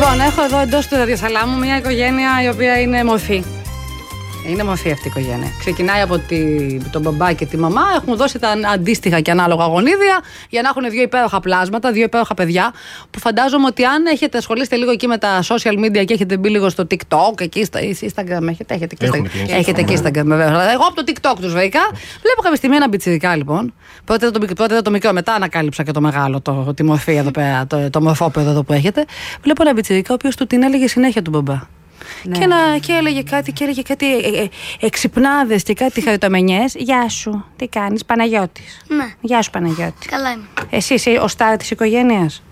Λοιπόν, έχω εδώ εντός του ραδιοθαλάμου μια οικογένεια η οποία είναι μορφή. Είναι μορφή αυτή η οικογένεια. Ξεκινάει από τον μπαμπά και τη μαμά. Έχουν δώσει τα αντίστοιχα και ανάλογα γονίδια για να έχουν δύο υπέροχα πλάσματα, δύο υπέροχα παιδιά. Που φαντάζομαι ότι αν έχετε ασχολείστε λίγο εκεί με τα social media και έχετε μπει λίγο στο TikTok, εκεί στο Instagram. Έχετε και Instagram, βέβαια. Εγώ από το TikTok τους βρήκα. Βλέπω κάποια στιγμή ένα μπιτσιρικά λοιπόν. Πρώτα το μικρό, μετά ανακάλυψα και το μεγάλο, τη μορφή εδώ πέρα, το μορφόπεδο εδώ που έχετε. Βλέπω ένα μπιτσιρικά ο οποίος του την έλεγε συνέχεια του μπαμπά. Ναι. Και έλεγε κάτι εξυπνάδες και κάτι χαριτομενιές. Γεια σου, τι κάνεις, Παναγιώτης? Ναι. Γεια σου, Παναγιώτη. Καλά είμαι. Εσύ είσαι ο στάρ της οικογένειας?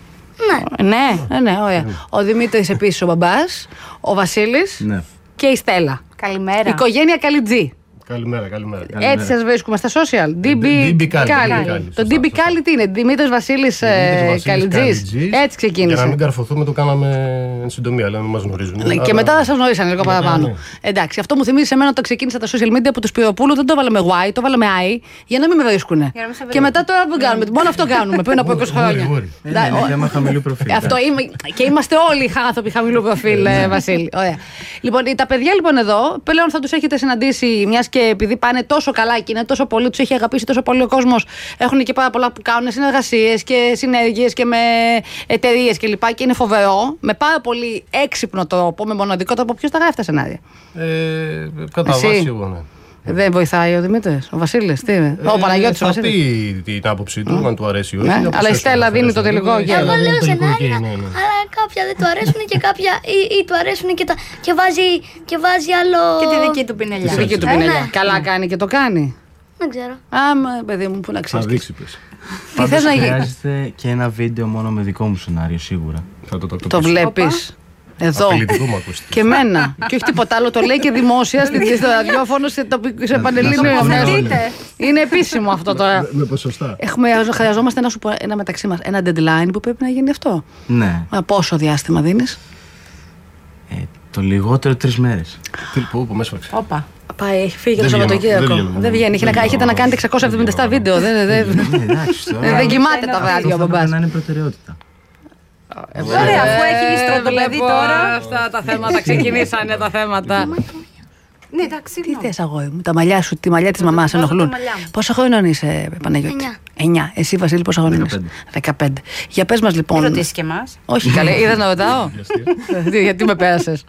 Ναι, ωραία. Ο Δημήτρης επίσης ο μπαμπάς, ο Βασίλης, ναι. Και η Στέλλα. Καλημέρα. Οικογένεια Καλιτζή. Καλημέρα. Έτσι σας βρίσκουμε στα social. DB Κάλι. Το DB Κάλι τι είναι? Δημήτρης Βασίλης Καλιτζής. Έτσι ξεκίνησε. Για να μην καρφωθούμε το κάναμε εν συντομία, αλλά να μας γνωρίζουν. Και μετά σας γνωρίσανε λίγο παραπάνω. Εντάξει, αυτό μου θυμίζει εμένα όταν ξεκίνησα τα social media από του Σπυροπούλου, δεν το βάλαμε Y, το βάλαμε I, για να μην με βρίσκουνε. Και μετά τώρα που κάνουμε, μόνο αυτό κάνουμε πριν από 20 χρόνια. Είναι θέμα χαμηλού προφίλ. Και είμαστε όλοι άνθρωποι χαμηλού προφίλ, Βασίλη. Λοιπόν, τα παιδιά λοιπόν εδώ πλέον θα τους έχετε συναντήσει, μιας και επειδή πάνε τόσο καλά και είναι τόσο πολύ, τους έχει αγαπήσει τόσο πολύ ο κόσμος, έχουν και πάρα πολλά που κάνουν συνεργασίες και συνέργειες και με εταιρείες κλπ. Και είναι φοβερό, με πάρα πολύ έξυπνο τρόπο, με μοναδικό τρόπο. Ποιος τα γράφει τα σενάρια? Κατά βάση εγώ, ναι. Δεν βοηθάει ο Δημήτρης, ο Βασίλης, τι είναι? Ο Παναγιώτης, ο Βασίλης. Θα πει την άποψη του, αν του αρέσει ή όχι. Αλλά η Στέλλα δίνει το τελικό. Εγώ λέω σενάρια, αλλά κάποια δεν του αρέσουν και κάποια ή του αρέσουν και βάζει άλλο. Και τη δική του πινελιά. Τη δική του πινελιά. Καλά κάνει και το κάνει. Δεν ξέρω. Παιδί μου, που να ξέρεις. Θα δείξει πες. Πάντως χρειάζεται και ένα βίντεο μόνο με δικό μου σενάριο, σίγουρα. Το βλέπεις. Εδώ. Και εμένα. Και όχι τίποτα άλλο. Το λέει και δημόσια στο ραδιόφωνο, σε πανελλήνιο. Είναι επίσημο αυτό τώρα. Με ποσοστά. Χρειαζόμαστε ένα μεταξύ μας. Ένα deadline που πρέπει να γίνει αυτό. Ναι. Πόσο διάστημα δίνεις? Το λιγότερο 3 μέρες. Που με έσφαξε. Όπα. Πάει, έχει φύγει το Σαββατοκύριακο. Δεν βγαίνει. Έχετε να κάνετε 677 βίντεο. Δεν κοιμάται τα βράδια ο μπαμπάς. Να είναι προτεραιότητα. Ωραία, αφού έχει ληστρό το παιδί τώρα. Αυτά τα θέματα ξεκινήσανε τα θέματα. Ναι, εντάξει. Τι θες, αγόρι μου, τα μαλλιά σου, τη μαλλιά της μαμάς ενοχλούν. Πόσο χρόνο είσαι, Παναγιώτη? 9. Εσύ, Βασίλη, πόσο χρόνο είσαι? 15. Για πες μας λοιπόν. Ρωτήσεις και εμάς. Όχι, καλέ, είδες να ρωτάω? Γιατί με πέρασες?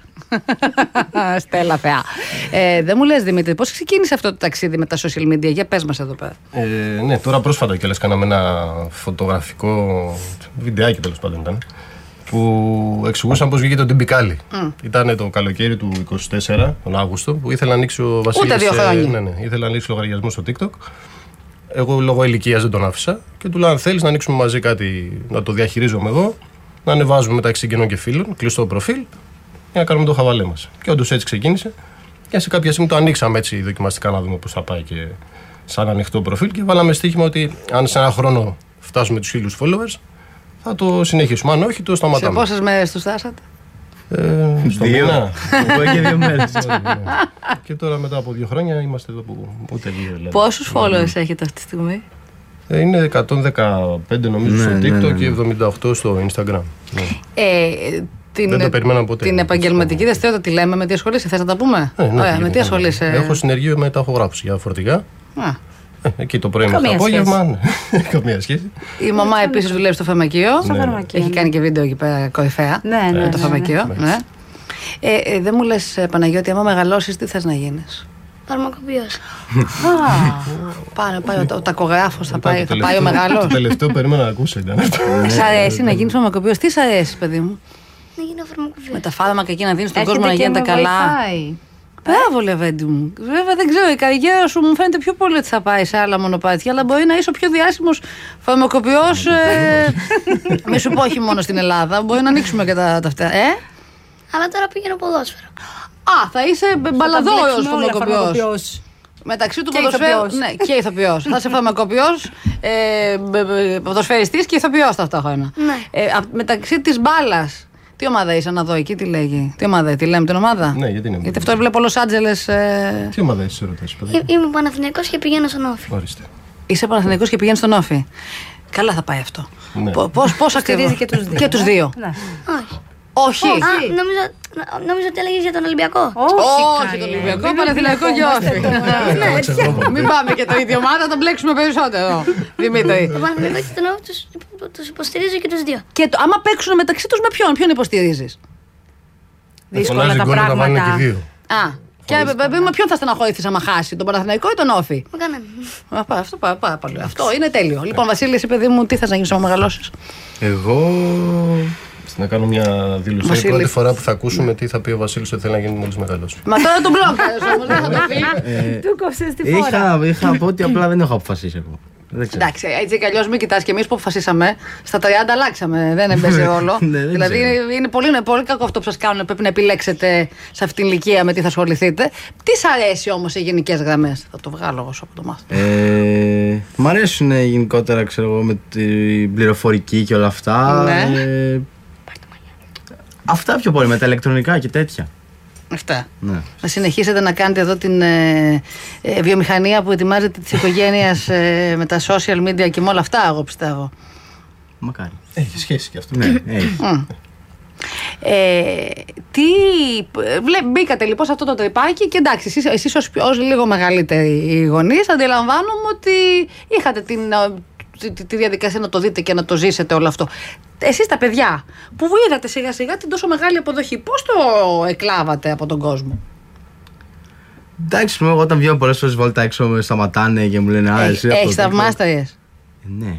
Στέλλα θεά. Δεν μου λες, Δημήτρη, πώς ξεκίνησε αυτό το ταξίδι με τα social media? Για πες μας εδώ πέρα. Ναι, τώρα πρόσφατα κιόλας κάναμε ένα φωτογραφικό βιντεάκι, τέλος πάντων ήταν, που εξηγούσαν πώς βγήκε το DB Κάλι. Ήταν το καλοκαίρι του 24, τον Αύγουστο, που ήθελα να ανοίξει ο Βασίλης. Ούτε 2 χρόνια. Ναι, ήθελα να ανοίξει λογαριασμό στο TikTok. Εγώ λόγω ηλικίας δεν τον άφησα και του λέω: αν θέλεις να ανοίξουμε μαζί κάτι, να το διαχειρίζομαι εγώ, να ανεβάζουμε μεταξύ συγγενών και φίλων, κλειστό προφίλ, για να κάνουμε το χαβαλέ μας. Και όντως έτσι ξεκίνησε. Και σε κάποια στιγμή το ανοίξαμε έτσι δοκιμαστικά να δούμε πώς θα πάει και σαν ανοιχτό προφίλ. Και βάλαμε στοίχημα ότι αν σε ένα χρόνο φτάσουμε τους 1000 followers, θα το συνεχίσουμε. Αν όχι, το σταματάμε. Σε πόσες μέρες τους φτάσατε? Στο μήνα. Και 2 μέρες. Και τώρα μετά από 2 χρόνια είμαστε εδώ που ούτε 2. Πόσους followers έχετε αυτή τη στιγμή? Είναι 115 νομίζω στο TikTok και 78 στο Instagram. Δεν το περιμένα ποτέ. Την επαγγελματική δραστηριότητα τη λέμε, με τι ασχολείσαι, θες να τα πούμε? Ναι, με τι ασχολείσαι? Έχω συνεργείο με ταχογράφους για φορτηγά. Εκεί το πρωί μέχρι το απόγευμα. Καμία σχέση. Η μαμά επίσης δουλεύει στο φαρμακείο. Έχει κάνει και βίντεο εκεί πέρα κορυφαία. Ναι, το φαρμακείο. Δεν μου λες, Παναγιώτη, άμα μεγαλώσεις, τι θες να γίνεις? Φαρμακοποιός. Πάει ο τακογράφος, θα πάει ο μεγάλος. Το τελευταίο περίμενα να ακούσω ήταν αυτό. Σ' αρέσει να γίνεις φαρμακοποιός? Τι σ' αρέσει, παιδί μου? Να γίνω φαρμακοποιός. Με τα φάρμακα εκεί να δίνεις στον κόσμο να γίνεται καλά. Μπράβο, Λεβέντη μου. Βέβαια δεν ξέρω, η καριέρα σου μου φαίνεται πιο πολύ ότι θα πάει σε άλλα μονοπάτια, αλλά μπορεί να είσαι ο πιο διάσημος φαρμακοποιός. Μη σου πω όχι μόνο στην Ελλάδα, μπορεί να ανοίξουμε και τα αυτά. Αλλά τώρα πήγαινε ποδόσφαιρο. Θα είσαι μπαλαδόρος φαρμακοποιός. Μεταξύ του ποδοσφαίρου. Ναι, και ηθοποιός. Θα είσαι φαρμακοποιός, ποδοσφαιριστής και ηθοποιός ταυτόχρονα. Μεταξύ της μπάλας. Τι ομάδα είσαι να δω εκεί, τι λέγει? Τι ομάδα, τι λέμε την ομάδα? Ναι, γιατί είναι. Γιατί αυτό βλέπω Λος Άντζελες. Τι ομάδα είσαι, ρωτάς, παιδί? Είμαι Παναθηναϊκός και πηγαίνω στον Όφη. Ορίστε. Είσαι Παναθηναϊκός και πηγαίνεις στον Όφη. Καλά θα πάει αυτό. Ναι. Πώς ακριβώς? Και τους δύο. Και τους δύο. Όχι. Όχι. Νόμιζα ότι έλεγες για τον Ολυμπιακό. Όχι, τον Ολυμπιακό, Παναθηναϊκό και Όφη. Μην πάμε και το ίδιο ομάδα, τον μπλέξουμε περισσότερο. Δημήτρη. Το Παναθηναϊκό και τον Όφη τους υποστηρίζω και τους δύο. Και άμα παίξουν μεταξύ τους με ποιον υποστηρίζεις? Δύσκολα τα πράγματα. Και με ποιον θα στεναχωρηθείς άμα χάσει, τον Παναθηναϊκό ή τον Όφη? Με κανέναν. Αυτό είναι τέλειο. Λοιπόν, Βασίλη, εσύ παιδί μου, τι θες να γίνεις άμα μεγαλώσεις? Εγώ. Να κάνω μια δήλωση. Είναι η πρώτη φορά που θα ακούσουμε τι θα πει ο Βασίλης ότι θέλει να γίνει μόλις μεγαλώσει. Μα τώρα τον μπλόκαρες όμως, δεν θα το πει. Του κόψες τη φόρα. Είχα πω ότι απλά δεν έχω αποφασίσει εγώ. Εντάξει, έτσι κι αλλιώς μην κοιτάς, και εμείς που αποφασίσαμε στα 30 αλλάξαμε. Δεν παίζει ρόλο. Δηλαδή είναι πολύ κακό αυτό που σας κάνουν. Πρέπει να επιλέξετε σε αυτήν την ηλικία με τι θα ασχοληθείτε. Τι σ' αρέσει όμως σε γενικές γραμμές? Θα το βγάλω εγώ από το μάθημα. Μ' αρέσουν γενικότερα, ξέρω εγώ, με την πληροφορική και όλα αυτά. Ναι. Αυτά πιο πολύ, με τα ηλεκτρονικά και τέτοια. Αυτά. Ναι. Να συνεχίσετε να κάνετε εδώ την βιομηχανία που ετοιμάζεται της οικογένειας με τα social media και με όλα αυτά, εγώ πιστεύω. Μακάρι. Έχει σχέση και αυτό. Ναι, έχει. Μπήκατε λοιπόν σε αυτό το τρυπάκι και εντάξει, εσείς ως λίγο μεγαλύτεροι γονείς αντιλαμβάνομαι ότι είχατε τη διαδικασία να το δείτε και να το ζήσετε όλο αυτό. Εσείς τα παιδιά που είδατε σιγά σιγά την τόσο μεγάλη αποδοχή, πώς το εκλάβατε από τον κόσμο? Εντάξει, εγώ όταν βγαίνω πολλές φορές βόλτα έξω με σταματάνε και μου λένε εσύ αυτό. Έχεις θαυμάστριες? Ναι.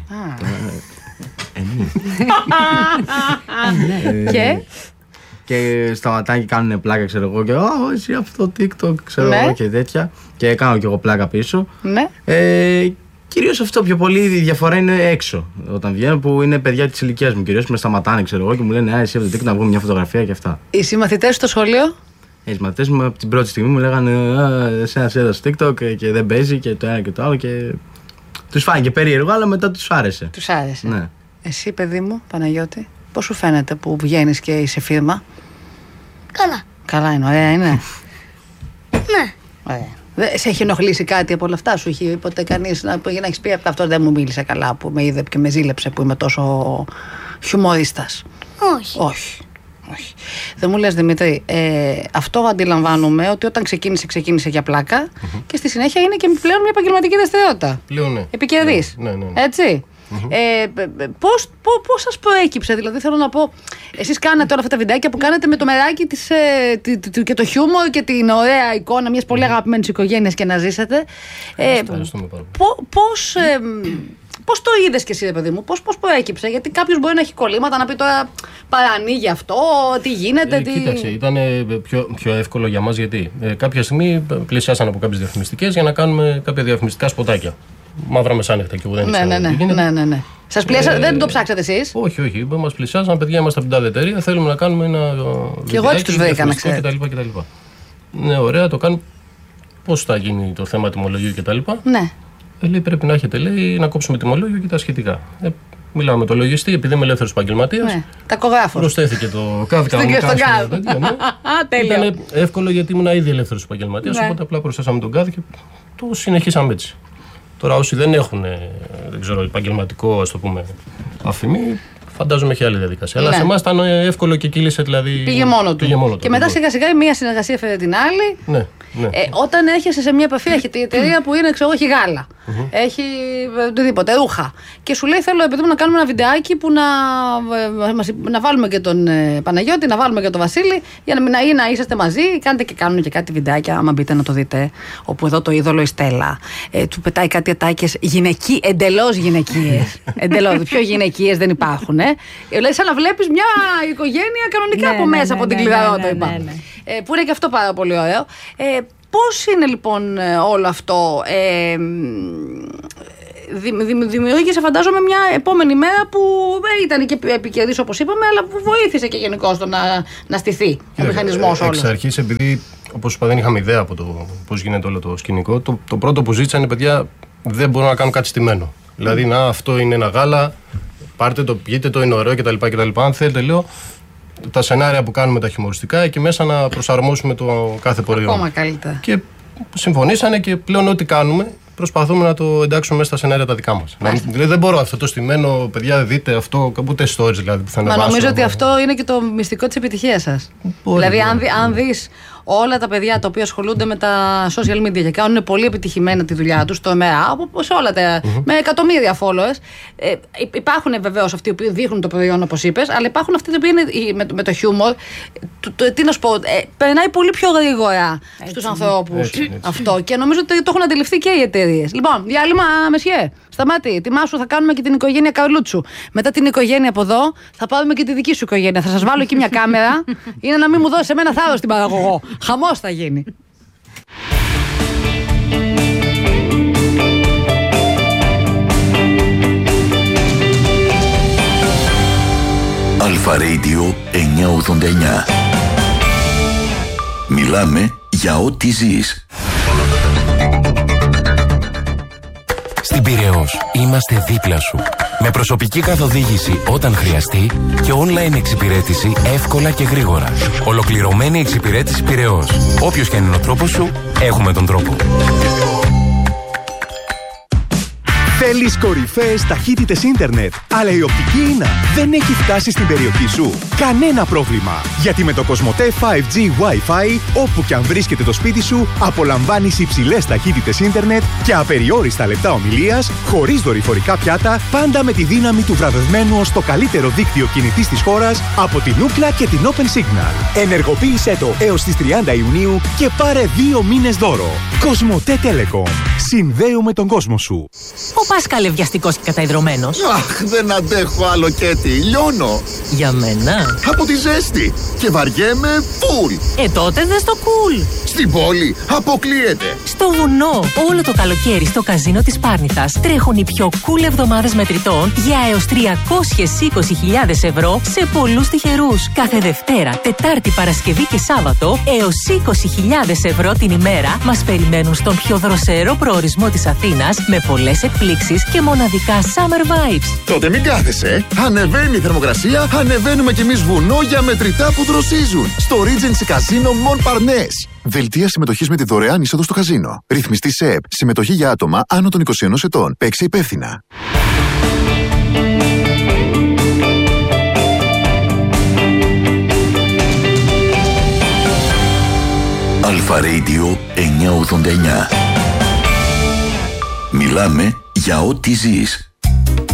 Και? Και σταματάνε και κάνουν πλάκα, ξέρω εγώ, και εσύ αυτό το TikTok, ξέρω εγώ, και τέτοια. Και κάνω κι εγώ πλάκα πίσω. Ναι. Κυρίως αυτό, πιο πολύ η διαφορά είναι έξω όταν βγαίνω, που είναι παιδιά της ηλικίας μου. Κυρίως με σταματάνε, ξέρω εγώ, και μου λένε εσύ από το TikTok να βγούμε μια φωτογραφία και αυτά. Οι συμμαθητές στο σχολείο? Οι μαθητές μου από την πρώτη στιγμή μου λέγανε εσένα έδωσε TikTok και δεν παίζει και το ένα και το άλλο, και τους φάνηκε περίεργο, αλλά μετά τους άρεσε. Τους άρεσε. Ναι. Εσύ, παιδί μου, Παναγιώτη, πώς σου φαίνεται που βγαίνεις και είσαι φίρμα? Καλά. Καλά είναι, ωραία είναι. Ναι. Ωραία. Σε έχει ενοχλήσει κάτι από όλα αυτά? Σου έχει ποτέ κανείς να έχεις πει αυτό δεν μου μίλησε καλά, που με είδε και με ζήλεψε που είμαι τόσο χιουμορίστας? Όχι. Όχι. Δεν μου λες, Δημήτρη, αυτό αντιλαμβάνομαι ότι όταν ξεκίνησε για πλάκα και στη συνέχεια είναι και πλέον μια επαγγελματική δραστηριότητα. Πλέον ναι. Επικερδής. Ναι. Έτσι. Πώς σας προέκυψε, δηλαδή θέλω να πω, εσείς κάνατε όλα αυτά τα βιντεάκια που κάνετε με το μεράκι και το χιούμορ και την ωραία εικόνα μιας πολύ αγαπημένης οικογένειας και να ζήσετε. Πώς το είδες και εσύ, παιδί μου, πώς προέκυψε? Γιατί κάποιος μπορεί να έχει κολλήματα, να πει τώρα παρανοίγει αυτό, τι γίνεται. Κοίταξε, ήταν πιο εύκολο για μας, γιατί κάποια στιγμή πλησιάσαν από κάποιες διαφημιστικές για να κάνουμε κάποια διαφημιστικά σποτάκια. Μαύρα μεσάνυχτα και εγώ δεν ήξερα. Ναι. Σας πλησιάσαν, δεν το ψάξατε εσείς? Όχι. Μας πλησιάσαν, παιδιά, είμαστε από την τάδε εταιρεία, θέλουμε να κάνουμε ένα και εγώ έτσι τους βρήκα, να ξέρετε. κτλ. Ναι, ωραία, το κάνουμε. Πώς θα γίνει το θέμα τιμολογίου κτλ. Ναι. Λέει πρέπει να έχετε, λέει, να κόψουμε τιμολόγιο και τα σχετικά. Μιλάω με τον λογιστή, επειδή είμαι ελεύθερος επαγγελματίας. Ναι, τακογράφος. Προσθέθηκε το ΚΑΔ κανονικά. Ήταν εύκολο γιατί ήμουν ήδη ελεύθερος επαγγελματίας. Οπότε απλά προσθέσαμε τον ΚΑΔ και το συνεχίσαμε έτσι. Τώρα, όσοι δεν έχουν, δεν ξέρω, επαγγελματικό, ας το πούμε, αφημί, φαντάζομαι έχει άλλη διαδικασία. Αλλά σε εμάς ήταν εύκολο και κύλησε, δηλαδή. Πήγε μόνο του. Και μετά σιγά σιγά μία συνεργασία έφερε την άλλη. Ναι. Όταν έρχεσαι σε μια επαφή, έχετε η εταιρεία που είναι, ξέρω, έχει γάλα, έχει οτιδήποτε, ρούχα. Και σου λέει: θέλω, επειδή να κάνουμε ένα βιντεάκι που να βάλουμε και τον Παναγιώτη, να βάλουμε και τον Βασίλη, για να είσαστε μαζί. Κάνουν και κάτι βιντεάκια, άμα μπείτε να το δείτε. Όπου εδώ το είδωλο η Στέλλα του πετάει κάτι ατάκες εντελώς γυναικείες. Εντελώς. Πιο γυναικείες δεν υπάρχουν. Λέει σαν να βλέπεις μια οικογένεια κανονικά από μέσα από την κλειδαρότητα. Που είναι και αυτό πάρα πολύ ωραίο. Πώς είναι λοιπόν όλο αυτό? Δημιούργησε, φαντάζομαι, μια επόμενη μέρα που ήταν και επικερδής, όπως είπαμε, αλλά που βοήθησε και γενικώς το να στηθεί ο μηχανισμός όλος. Εξ αρχής, επειδή, όπως είπα, δεν είχαμε ιδέα από το πώς γίνεται όλο το σκηνικό, το πρώτο που ζήτησαν οι παιδιά, δεν μπορώ να κάνω κάτι στημένο. Δηλαδή, αυτό είναι ένα γάλα, πάρτε το, πιείτε το, είναι ωραίο κτλ. Αν θέλετε, λέω, τα σενάρια που κάνουμε τα χιουμοριστικά, εκεί μέσα να προσαρμόσουμε το κάθε προϊόν. Ακόμα καλύτερα. Και συμφωνήσανε και πλέον ό,τι κάνουμε προσπαθούμε να το εντάξουμε μέσα στα σενάρια τα δικά μας. Δηλαδή δεν μπορώ αυτό το στημένο, παιδιά, δείτε αυτό, ούτε stories δηλαδή που θα ανεβάσω. Μα νομίζω ότι αυτό είναι και το μυστικό της επιτυχίας σας. Δηλαδή, αν δεις όλα τα παιδιά τα οποία ασχολούνται με τα social media και κάνουν πολύ επιτυχημένα τη δουλειά τους, το ΕΜΕΑ, όπως όλα τα. Με εκατομμύρια followers. Υπάρχουν βεβαίως αυτοί που δείχνουν το προϊόν, όπως είπες, αλλά υπάρχουν αυτοί που είναι με το χιούμορ. Τι να σου πω, περνάει πολύ πιο γρήγορα στους ανθρώπους αυτό και νομίζω ότι το έχουν αντιληφθεί και οι εταιρείες. Λοιπόν, διάλειμμα, Μεσιέ. Σταμάτη, ετοιμάσου, θα κάνουμε και την οικογένεια Καρλούτσου. Μετά την οικογένεια από εδώ, θα πάρουμε και τη δική σου οικογένεια. Θα σας βάλω εκεί μια κάμερα. Είναι να μην μου δώσει εμένα θάρρος την παραγωγό. Χαμός θα γίνει. Αλφα Radio 989. Μιλάμε για ό,τι ζεις. Στην Πειραιώς είμαστε δίπλα σου. Με προσωπική καθοδήγηση όταν χρειαστεί και online εξυπηρέτηση εύκολα και γρήγορα. Ολοκληρωμένη εξυπηρέτηση Πειραιώς. Όποιος και αν είναι ο τρόπος σου, έχουμε τον τρόπο. Θέλεις κορυφαίες ταχύτητες ίντερνετ, αλλά η οπτική ίνα δεν έχει φτάσει στην περιοχή σου? Κανένα πρόβλημα, γιατί με το Κοσμοτέ 5G Wi-Fi, όπου και αν βρίσκεται το σπίτι σου, απολαμβάνεις υψηλές ταχύτητες ίντερνετ και απεριόριστα λεπτά ομιλίας, χωρίς δορυφορικά πιάτα, πάντα με τη δύναμη του βραβευμένου ως το καλύτερο δίκτυο κινητής της χώρας από την Ookla και την Open Signal. Ενεργοποίησέ το έως τις 30 Ιουνίου και πάρε 2 μήνες δώρο. Κοσμοτέ Telecom. Συνδέουμε τον κόσμο σου. Ο Πάσκαλε βιαστικός και καταϊδρωμένος. Αχ, δεν αντέχω άλλο Κέτι, λιώνω. Για μένα. Από τη ζέστη και βαριέμαι φουλ. Τότε δες το κουλ. Στην πόλη αποκλείεται. Στο βουνό, όλο το καλοκαίρι στο καζίνο της Πάρνηθας τρέχουν οι πιο cool εβδομάδες μετρητών για έως 320.000 ευρώ σε πολλούς τυχερούς. Κάθε Δευτέρα, Τετάρτη, Παρασκευή και Σάββατο έως 20.000 ευρώ την ημέρα μας περιμένουν στον πιο δροσερό προορισμό της Αθήνας με πολλές εκπλήξεις και μοναδικά summer vibes. Τότε μην κάθεσαι. Ανεβαίνει η θερμοκρασία, ανεβαίνουμε κι εμείς βουνό για μετρητά που δροσίζουν. Στο Regency Casino Mon Parnasse. Δελτία συμμετοχής με τη δωρεάν είσοδο στο καζίνο. Ρυθμιστή ΣΕΠ. Συμμετοχή για άτομα άνω των 21 ετών. Παίξε υπεύθυνα. Αλφα Radio 989. Μιλάμε για ό,τι ζεις.